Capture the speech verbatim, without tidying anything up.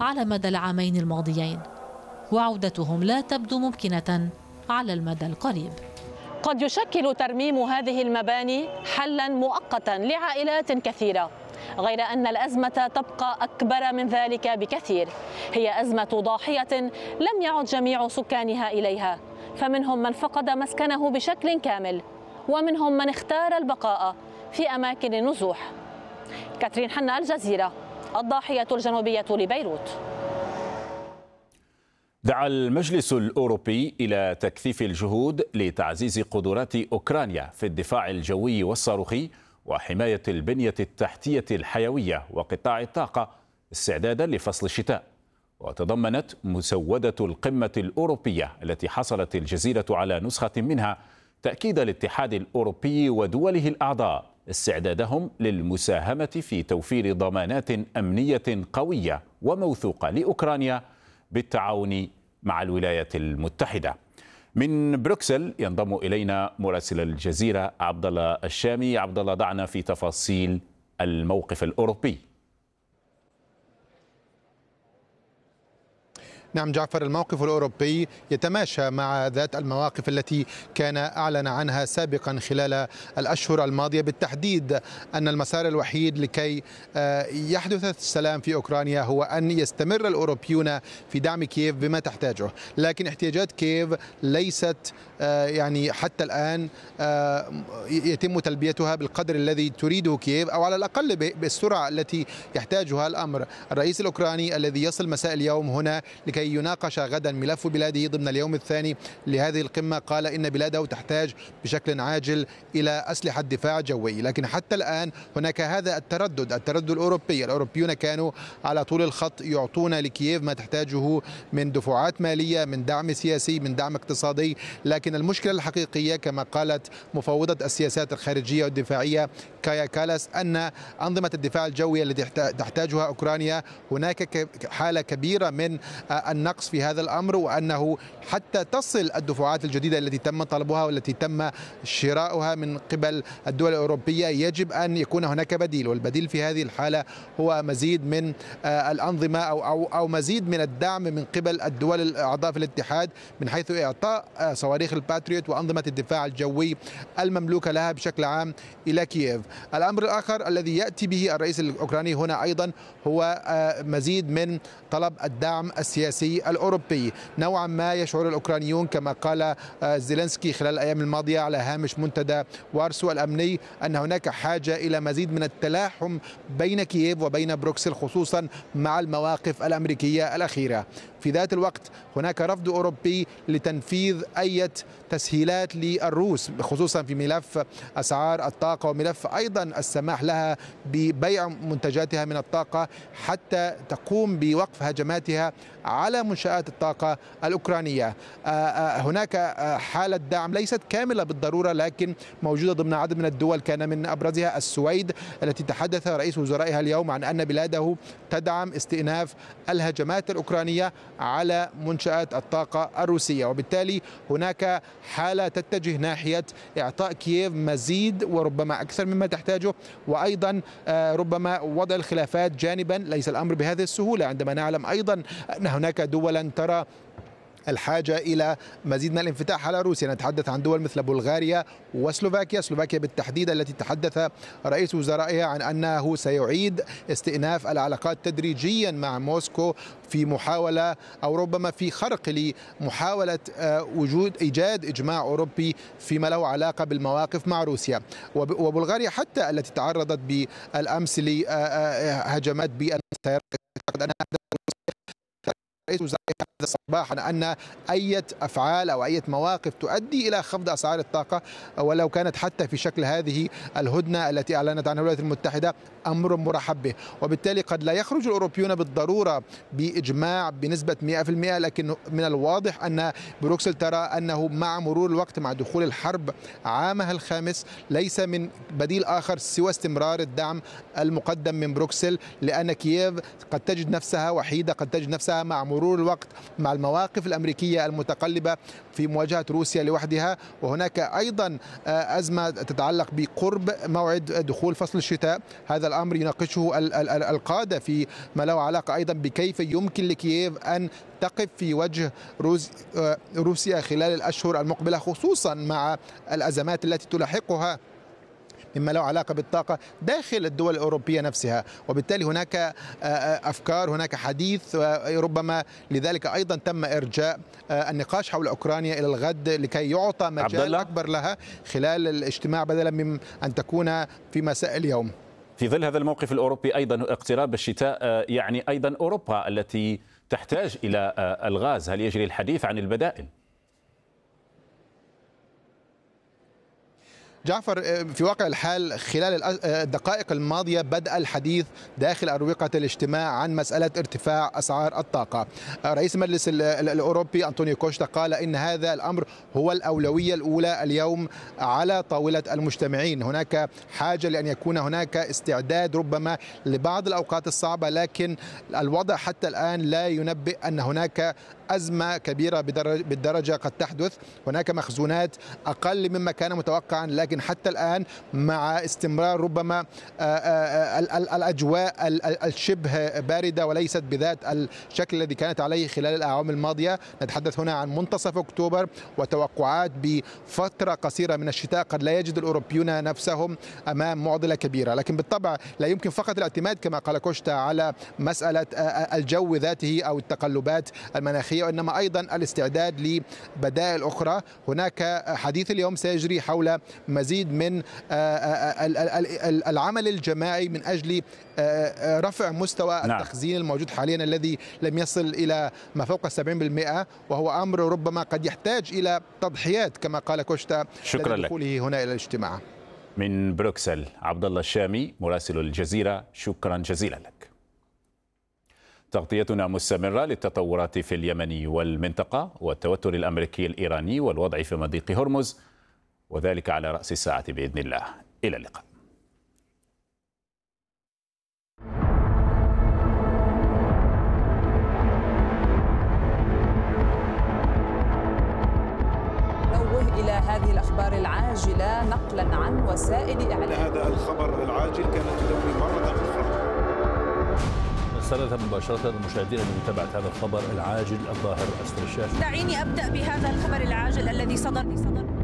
على مدى العامين الماضيين، وعودتهم لا تبدو ممكنة على المدى القريب. قد يشكل ترميم هذه المباني حلا مؤقتا لعائلات كثيرة، غير أن الأزمة تبقى أكبر من ذلك بكثير. هي أزمة ضاحية لم يعد جميع سكانها إليها، فمنهم من فقد مسكنه بشكل كامل، ومنهم من اختار البقاء في أماكن النزوح. كاترين حنا، الجزيرة، الضاحية الجنوبية لبيروت. دعا المجلس الأوروبي إلى تكثيف الجهود لتعزيز قدرات أوكرانيا في الدفاع الجوي والصاروخي وحماية البنية التحتية الحيوية وقطاع الطاقة استعدادا لفصل الشتاء. وتضمنت مسودة القمة الأوروبية التي حصلت الجزيرة على نسخة منها تأكيد الاتحاد الأوروبي ودوله الأعضاء استعدادهم للمساهمة في توفير ضمانات أمنية قوية وموثوقة لأوكرانيا بالتعاون مع الولايات المتحدة. من بروكسل ينضم إلينا مراسل الجزيرة عبد الله الشامي. عبد الله، ضعنا في تفاصيل الموقف الأوروبي. نعم جعفر، الموقف الأوروبي يتماشى مع ذات المواقف التي كان أعلن عنها سابقا خلال الأشهر الماضية، بالتحديد أن المسار الوحيد لكي يحدث السلام في أوكرانيا هو أن يستمر الأوروبيون في دعم كييف بما تحتاجه، لكن احتياجات كييف ليست يعني حتى الآن يتم تلبيتها بالقدر الذي تريده كييف، أو على الأقل بالسرعة التي يحتاجها الأمر. الرئيس الأوكراني الذي يصل مساء اليوم هنا لكي يناقش غدا ملف بلاده ضمن اليوم الثاني لهذه القمة قال إن بلاده تحتاج بشكل عاجل إلى أسلحة دفاع جوي، لكن حتى الآن هناك هذا التردد التردد الأوروبي. الأوروبيون كانوا على طول الخط يعطون لكييف ما تحتاجه من دفعات مالية، من دعم سياسي، من دعم اقتصادي، لكن المشكلة الحقيقية كما قالت مفوضة السياسات الخارجية والدفاعية كايا كالاس أن أنظمة الدفاع الجوي التي تحتاجها أوكرانيا هناك حالة كبيرة من النقص في هذا الأمر، وأنه حتى تصل الدفعات الجديدة التي تم طلبها والتي تم شراؤها من قبل الدول الأوروبية يجب أن يكون هناك بديل، والبديل في هذه الحالة هو مزيد من الأنظمة أو أو أو مزيد من الدعم من قبل الدول الأعضاء في الاتحاد من حيث إعطاء صواريخ الباتريوت وأنظمة الدفاع الجوي المملوكة لها بشكل عام إلى كييف. الأمر الآخر الذي يأتي به الرئيس الأوكراني هنا أيضا هو مزيد من طلب الدعم السياسي الأوروبي. نوعا ما يشعر الأوكرانيون كما قال زيلينسكي خلال الأيام الماضية على هامش منتدى وارسو الأمني أن هناك حاجة إلى مزيد من التلاحم بين كييف وبين بروكسل، خصوصا مع المواقف الأمريكية الأخيرة. في ذات الوقت هناك رفض أوروبي لتنفيذ أي تسهيلات للروس، خصوصا في ملف أسعار الطاقة وملف أيضا السماح لها ببيع منتجاتها من الطاقة حتى تقوم بوقف هجماتها على منشآت الطاقة الأوكرانية. هناك حالة دعم ليست كاملة بالضرورة لكن موجودة ضمن عدد من الدول، كان من أبرزها السويد التي تحدث رئيس وزرائها اليوم عن أن بلاده تدعم استئناف الهجمات الأوكرانية على منشآت الطاقة الروسية، وبالتالي هناك حالة تتجه ناحية إعطاء كييف مزيد وربما أكثر مما تحتاجه، وأيضا ربما وضع الخلافات جانبا. ليس الأمر بهذه السهولة عندما نعلم أيضا أن هناك دولا ترى الحاجة إلى مزيد من الانفتاح على روسيا. نتحدث عن دول مثل بلغاريا وسلوفاكيا، سلوفاكيا بالتحديد التي تحدث رئيس وزرائها عن أنه سيعيد استئناف العلاقات تدريجيا مع موسكو في محاولة أو ربما في خرق لمحاولة وجود إيجاد إجماع أوروبي فيما له علاقة بالمواقف مع روسيا. وبلغاريا حتى التي تعرضت بالأمس لهجمات بالسيارات رئيس وزراء هذا الصباح أن أي أفعال أو أي مواقف تؤدي إلى خفض أسعار الطاقة ولو كانت حتى في شكل هذه الهدنة التي أعلنت عنها الولايات المتحدة أمر مرحب به. وبالتالي قد لا يخرج الأوروبيون بالضرورة بإجماع بنسبة مئة بالمئة، لكن من الواضح أن بروكسل ترى أنه مع مرور الوقت مع دخول الحرب عامها الخامس ليس من بديل آخر سوى استمرار الدعم المقدم من بروكسل، لأن كييف قد تجد نفسها وحيدة، قد تجد نفسها مع مرور الوقت مع المواقف الأمريكية المتقلبة في مواجهة روسيا لوحدها، وهناك أيضا أزمة تتعلق بقرب موعد دخول فصل الشتاء. هذا الأمر يناقشه القادة في ما له علاقة أيضا بكيف يمكن لكييف أن تقف في وجه روسيا خلال الأشهر المقبلة، خصوصا مع الأزمات التي تلاحقها مما له علاقة بالطاقة داخل الدول الأوروبية نفسها. وبالتالي هناك أفكار، هناك حديث ربما لذلك أيضا تم إرجاء النقاش حول أوكرانيا إلى الغد لكي يعطى مجال أكبر لها خلال الاجتماع بدلا من أن تكون في مساء اليوم. في ظل هذا الموقف الأوروبي أيضا اقتراب الشتاء، يعني أيضا أوروبا التي تحتاج إلى الغاز، هل يجري الحديث عن البدائل؟ جعفر، في واقع الحال خلال الدقائق الماضية بدأ الحديث داخل أروقة الاجتماع عن مسألة ارتفاع أسعار الطاقة. رئيس المجلس الأوروبي أنطونيو كوستا قال إن هذا الأمر هو الأولوية الأولى اليوم على طاولة المجتمعين. هناك حاجة لأن يكون هناك استعداد ربما لبعض الأوقات الصعبة، لكن الوضع حتى الآن لا ينبئ أن هناك أزمة كبيرة بالدرجة قد تحدث. هناك مخزونات أقل مما كان متوقعا، لكن حتى الآن مع استمرار ربما الأجواء الشبه باردة وليست بذات الشكل الذي كانت عليه خلال الأعوام الماضية. نتحدث هنا عن منتصف أكتوبر وتوقعات بفترة قصيرة من الشتاء. قد لا يجد الأوروبيون نفسهم أمام معضلة كبيرة، لكن بالطبع لا يمكن فقط الاعتماد كما قال كوستا على مسألة الجو ذاته أو التقلبات المناخية، وإنما أيضا الاستعداد لبدائل أخرى. هناك حديث اليوم سيجري حول مزيد من العمل الجماعي من أجل رفع مستوى نعم. التخزين الموجود حاليا الذي لم يصل إلى ما فوق السبعين بالمئة، وهو أمر ربما قد يحتاج إلى تضحيات كما قال كوستا لدخوله هنا إلى الاجتماع. من بروكسل عبد الله الشامي مراسل الجزيرة، شكرا جزيلا لك. تغطيتنا مستمرة للتطورات في اليمن والمنطقة والتوتر الأمريكي الإيراني والوضع في مضيق هرمز، وذلك على رأس الساعة بإذن الله. إلى اللقاء. نوه إلى هذه الأخبار العاجلة نقلا عن وسائل إعلام. هذا الخبر العاجل كانت تدور مرة أخرى. نستمر مباشرة المشاهدين لمتابعة هذا الخبر العاجل الظاهر أسفل الشاشة. دعيني أبدأ بهذا الخبر العاجل الذي صدر بصدر